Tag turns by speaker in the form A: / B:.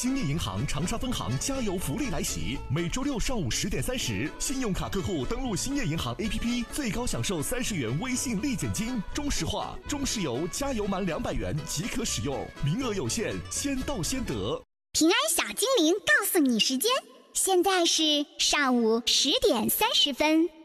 A: 兴业银行长沙分行加油福利来袭，每周六上午10点30，信用卡客户登录兴业银行 APP， 最高享受30元微信立减金。中石化、中石油加油满200元即可使用，名额有限，先到先得。
B: 平安小精灵告诉你时间，现在是上午10点30分。